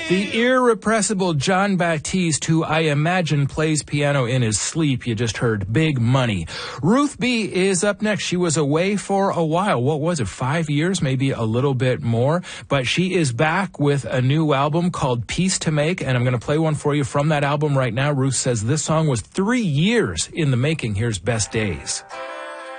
The irrepressible John Baptiste, who I imagine plays piano in his sleep. You just heard Big Money. Ruth B. is up next. She was away for a while. What was it, 5 years, maybe a little bit more? But she is back with a new album called Peace to Make, and I'm going to play one for you from that album right now. Ruth says this song was 3 years in the making. Here's Best Days.